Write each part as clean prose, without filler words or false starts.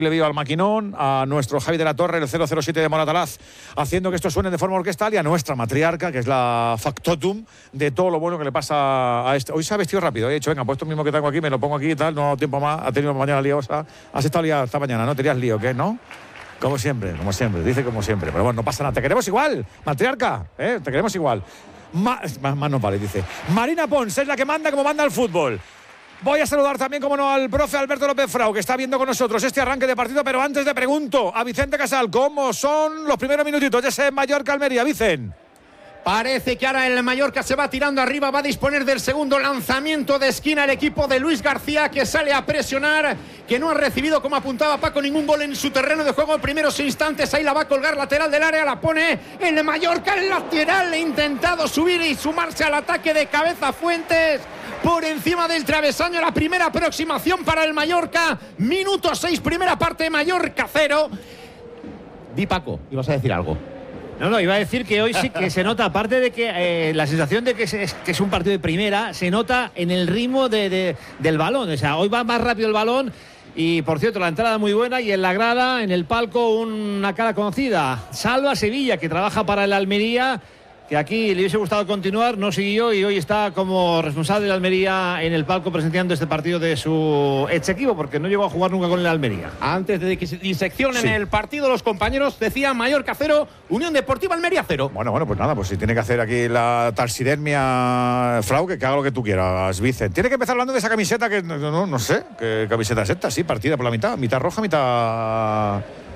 Le vivo al maquinón, a nuestro Javi de la Torre, el 007 de Moratalaz, haciendo que esto suene de forma orquestal, y a nuestra matriarca, que es la factotum de todo lo bueno que le pasa a este. Hoy se ha vestido rápido, he dicho, venga, pues esto mismo que tengo aquí, me lo pongo aquí y tal, no tengo tiempo más, ha tenido mañana liosa. Has estado liado esta mañana, ¿no? ¿Tenías lío, qué? ¿No? Como siempre, dice como siempre. Pero bueno, no pasa nada, te queremos igual, matriarca, te queremos igual. Más no vale, dice. Marina Pons es la que manda como manda el fútbol. Voy a saludar también, como no, al profe Alberto López Frau, que está viendo con nosotros este arranque de partido, pero antes le pregunto a Vicente Casal, ¿cómo son los primeros minutitos de ese Mallorca-Almería, Vicen? Parece que ahora el Mallorca se va tirando arriba, va a disponer del segundo lanzamiento de esquina el equipo de Luis García, que sale a presionar, que no ha recibido, como apuntaba Paco, ningún gol en su terreno de juego en primeros instantes. Ahí la va a colgar lateral del área, la pone el Mallorca, el lateral, ha intentado subir y sumarse al ataque de cabeza Fuentes. Por encima del travesaño, la primera aproximación para el Mallorca. Minuto 6, primera parte, Mallorca 0. Di, Paco, ibas a decir algo. No, iba a decir que hoy sí que se nota, aparte de que la sensación de que es un partido de primera, se nota en el ritmo del balón. O sea, hoy va más rápido el balón. Y por cierto, la entrada muy buena, y en la grada, en el palco, una cara conocida. Salva Sevilla, que trabaja para el Almería, que aquí le hubiese gustado continuar, no siguió, y hoy está como responsable de Almería en el palco presenciando este partido de su ex equipo, porque no llegó a jugar nunca con el Almería. Antes de que se diseccionen el partido, los compañeros decían Mallorca 0, Unión Deportiva Almería 0. Bueno, pues nada, pues si tiene que hacer aquí la taxidermia Frau, que haga lo que tú quieras, Vicen. Tiene que empezar hablando de esa camiseta que no sé, ¿qué camiseta es esta? Sí, partida por la mitad roja, mitad...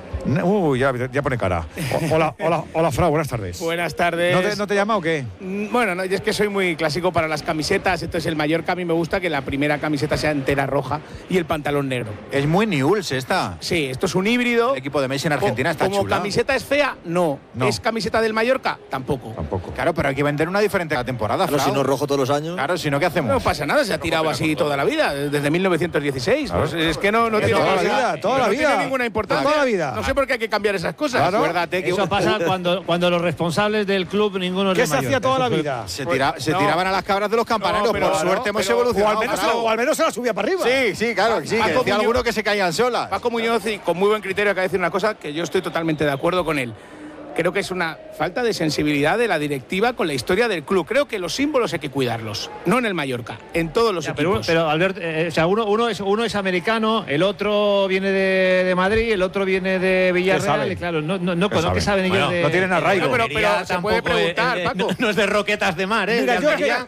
Ya pone cara. Hola, Frau, buenas tardes. Buenas tardes. ¿No te llama o qué? Bueno, no, es que soy muy clásico para las camisetas. Entonces el Mallorca, a mí me gusta que la primera camiseta sea entera roja y el pantalón negro. Es muy Newell's esta. Sí, esto es un híbrido. El equipo de Messi en Argentina está como chula. ¿Camiseta es fea? No. ¿Es camiseta del Mallorca? Tampoco. Claro, pero hay que vender una diferente cada temporada, Claro, Frau. si no rojo todos los años. Claro, si no, ¿qué hacemos? No pasa nada, se ha tirado así toda la vida, desde 1916. Claro. Pues es que no tiene toda la vida. tiene ninguna importancia. Toda la vida. No sé por qué hay que cambiar esas cosas. Claro. Acuérdate que Eso pasa cuando los responsables del club, ninguno es ¿Qué de se Mallorca. hacía toda la vida? Se tiraban a las cabras de los campaneros. pero por suerte hemos evolucionado. O al menos se la subía para arriba. Sí, claro, que sí. Paco Que decía Muñoz- alguno que se caían solas. Paco Muñoz, y con muy buen criterio, acaba de decir una cosa que yo estoy totalmente de acuerdo con él. Creo que es una falta de sensibilidad de la directiva con la historia del club. Creo que los símbolos hay que cuidarlos, no en el Mallorca, en todos los equipos. Pero Albert, o sea, uno es americano, el otro viene de Madrid, el otro viene de Villarreal, y claro, no ¿qué saben ellos de? No tienen arraigo. Pero se puede preguntar, Paco. No es de roquetas de mar, ¿eh? Mira,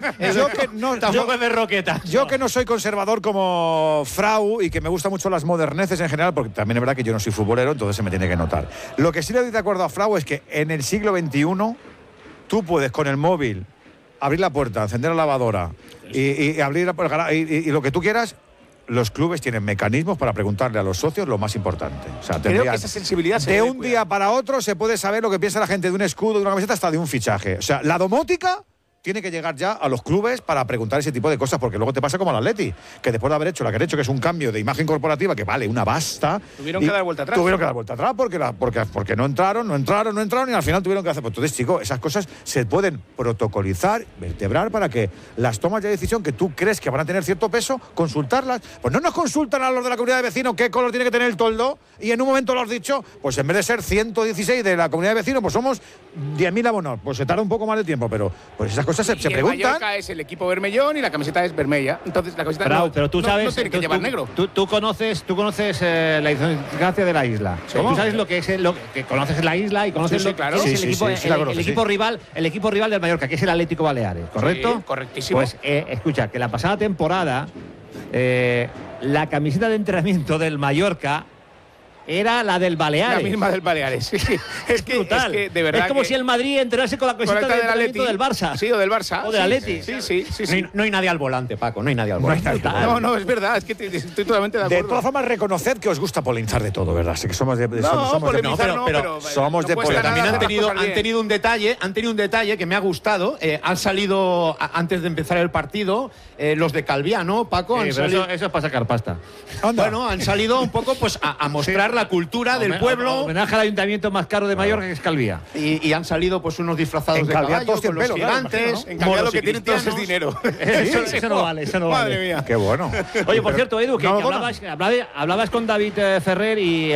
Tampoco es de roquetas. Yo que no soy conservador como Frau y que me gustan mucho las moderneces en general, porque también es verdad que yo no soy futbolero, entonces se me tiene que notar. Lo que sí le doy de acuerdo a Frau es que en el siglo XXI tú puedes con el móvil abrir la puerta, encender la lavadora y abrir y lo que tú quieras. Los clubes tienen mecanismos para preguntarle a los socios lo más importante. O sea, Creo que esa sensibilidad se de debe un cuidar. día para otro se puede saber lo que piensa la gente de un escudo, de una camiseta, hasta de un fichaje. O sea, la domótica tiene que llegar ya a los clubes para preguntar ese tipo de cosas, porque luego te pasa como al Atleti, que después de haber hecho lo que han hecho, que es un cambio de imagen corporativa que vale una basta. Tuvieron que dar vuelta atrás. Tuvieron que dar vuelta atrás porque no entraron y al final tuvieron que hacer. Pues entonces, chico, esas cosas se pueden protocolizar, vertebrar para que las tomas de decisión que tú crees que van a tener cierto peso, consultarlas. Pues no nos consultan a los de la comunidad de vecinos qué color tiene que tener el toldo y en un momento lo has dicho, pues en vez de ser 116 de la comunidad de vecinos, pues somos 10.000 abonados. Pues se tarda un poco más de tiempo, pero pues esas cosas se preguntan. El Mallorca es el equipo vermellón y la camiseta es vermella. Entonces la camiseta Pero tú sabes, no tiene que llevar negro. Tú conoces la idiosincrasia de la isla. ¿Cómo? Tú sabes lo que es que conoces la isla y conoces Sí, claro. que es Sí, el equipo rival del Mallorca, que es el Atlético Baleares, ¿correcto? Sí, correctísimo. Pues escucha, que la pasada temporada la camiseta de entrenamiento del Mallorca era la del Baleares. La misma del Baleares. Sí. Es brutal. que de verdad. Es como si el Madrid entrenase con la camiseta de entrenamiento del Barça. Sí, o del Barça. O del Atleti. Sí. No hay nadie al volante, Paco, no hay nadie al volante. No, es verdad, es que estoy totalmente de acuerdo. De todas formas, reconoced que os gusta polinizar de todo, ¿verdad? Sé que somos de polemizar no, pero somos de cuesta polemizar. También nada han hacer las cosas bien. tenido un detalle que me ha gustado. Han salido antes de empezar el partido los de Calviano, Paco. Sí, pero eso es para sacar pasta. Anda. Bueno, han salido un poco pues a mostrar la cultura del pueblo. Homenaje al ayuntamiento más caro de Mallorca, que es Calvía. Y han salido pues unos disfrazados En de Calviá caballo todos con los tienen pelo, claro, gigantes. imagino, En cambio, lo moros y que tienen todos es cristianos. dinero. Eso no vale, eso no vale. Madre mía. Qué bueno. Oye, por cierto, Edu, que No, hablabas con David Ferrer y